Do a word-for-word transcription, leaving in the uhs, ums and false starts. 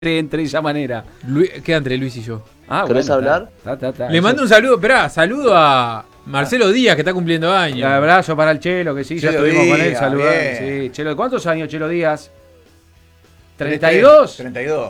entre esa manera. Luis, queda entre Luis y yo. Ah, ¿Querés bueno, hablar? está, está, está, Le eso. mando un saludo, esperá, saludo a Marcelo Díaz, que está cumpliendo años. Un abrazo para el Chelo, que sí, ya Chelo estuvimos con él Díaz, saludando. bien. Sí, Chelo, ¿cuántos años, Chelo Díaz? ¿treinta y dos? treinta y dos.